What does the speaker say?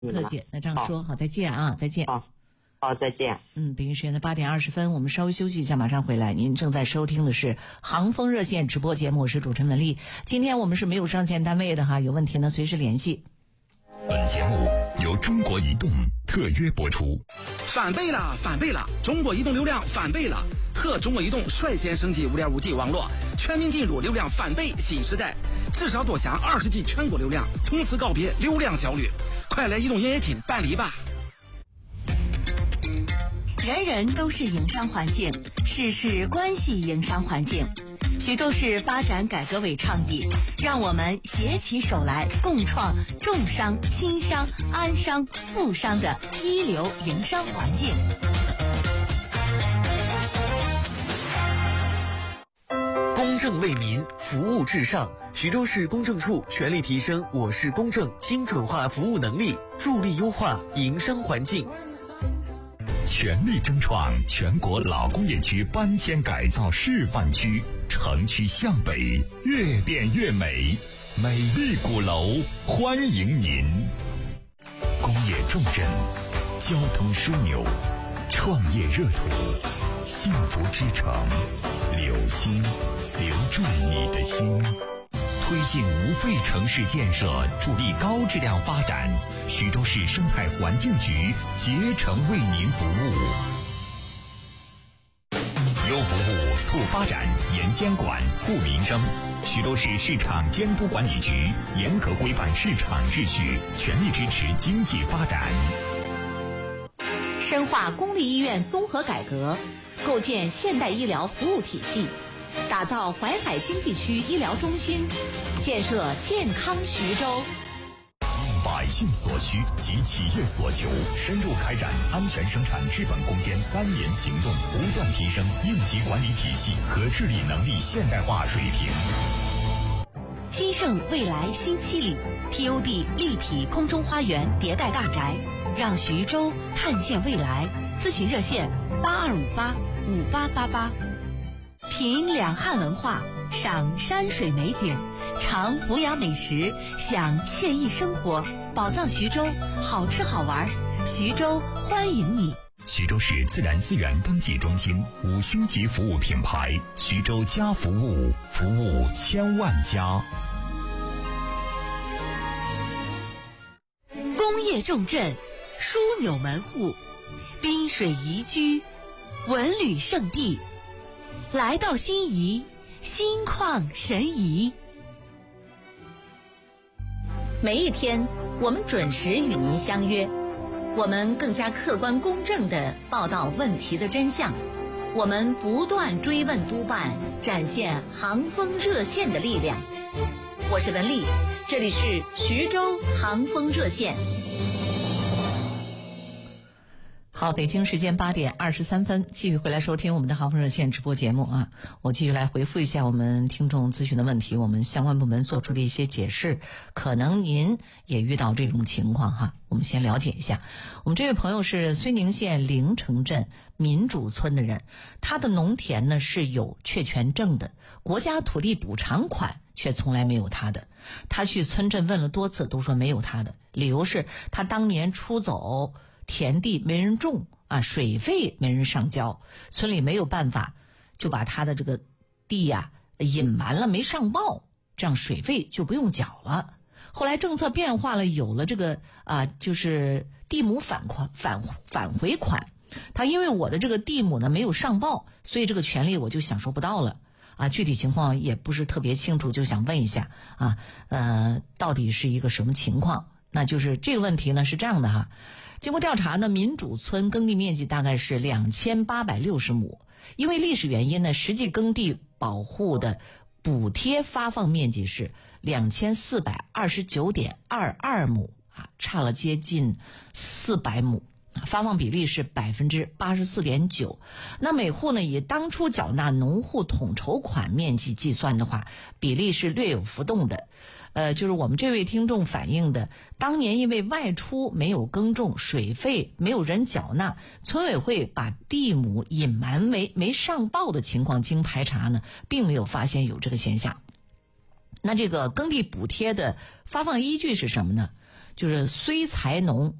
客气，那这样说好，再见啊，再见。 好，再见。 北京时间的8点20分，我们稍微休息一下，马上回来。您正在收听的是航风热线直播节目，我是主持人文丽。今天我们是没有上线单位的哈，有问题呢随时联系。 本节目由中国移动特约播出。 翻倍了，翻倍了！中国移动流量翻倍了！和中国移动率先升级 5.5G 网络，全面进入流量翻倍新时代，至少多享20G 全国流量，从此告别流量焦虑。快来移动营业厅办理吧！ 人人都是营商环境，事事关系营商环境。徐州市发展改革委倡议，让我们携起手来，共创重商、轻商、安商、富商的一流营商环境。 公正为民，服务至上。徐州市公证处全力提升我市公证精准化服务能力，助力优化营商环境。 全力争创全国老工业区搬迁改造示范区，城区向北，越变越美，美丽鼓楼欢迎您。工业重镇，交通枢纽，创业热土，幸福之城，留心，留住你的心。推进无废城市建设，助力高质量发展。徐州市生态环境局竭诚为您服务。优服务促发展，严监管护民生。徐州市市场监督管理局严格规范市场秩序，全力支持经济发展。 深化公立医院综合改革，构建现代医疗服务体系，打造淮海经济区医疗中心，建设健康徐州。 百姓所需及企业所求，深入开展安全生产治本攻坚3年行动，不断提升应急管理体系和治理能力现代化水平。 金盛未来新7里 TOD 立体空中花园迭代大宅，让徐州看见未来。咨询热线82585888。品两汉文化，赏山水美景，尝府雅美食，享惬意生活，宝藏徐州，好吃好玩，徐州欢迎你。 徐州市自然资源登记中心5星级服务品牌，徐州家服务，服务千万家。 工业重镇，枢纽门户，滨水宜居，文旅胜地。来到心仪，心旷神怡。每一天，我们准时与您相约，我们更加客观公正地报道问题的真相，我们不断追问督办，展现航风热线的力量。我是文丽，这里是徐州航风热线。 好，北京时间8点23分，继续回来收听我们的航风热线直播节目啊！我继续来回复一下我们听众咨询的问题，我们相关部门做出的一些解释，可能您也遇到这种情况哈。我们先了解一下，我们这位朋友是睢宁县灵城镇民主村的人，他的农田呢是有确权证的，国家土地补偿款却从来没有他的。他去村镇问了多次，都说没有他的，理由是他当年出走田地没人种啊，水费没人上交，村里没有办法，就把他的这个地呀隐瞒了，没上报，这样水费就不用缴了。后来政策变化了，有了这个就是地亩返回款。他因为我的这个地亩呢没有上报，所以这个权利我就享受不到了啊。具体情况也不是特别清楚，就想问一下啊，到底是一个什么情况？那就是这个问题呢是这样的哈。经过调查呢，民主村耕地面积大概是2860亩，因为历史原因呢，实际耕地保护的补贴发放面积是2429.22亩啊，差了接近400亩，发放比例是84.9%。那每户呢以当初缴纳农户统筹款面积计算的话，比例是略有浮动的。就是我们这位听众反映的，当年因为外出没有耕种，水费没有人缴纳，村委会把地亩隐瞒为没上报的情况，经排查呢，并没有发现有这个现象。那这个耕地补贴的发放依据是什么呢？ 就是虽财农